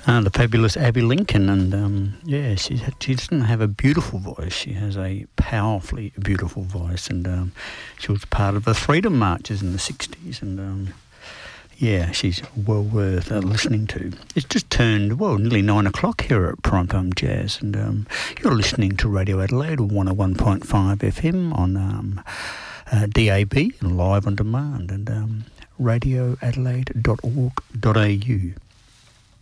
The fabulous Abby Lincoln, and yeah, she doesn't have a beautiful voice. She has a powerfully beautiful voice, and she was part of the Freedom Marches in the 60s, and yeah, she's well worth listening to. It's just turned, nearly 9 o'clock here at Primetime Jazz, and you're listening to Radio Adelaide 101.5 FM on DAB and live on demand, and radioadelaide.org.au.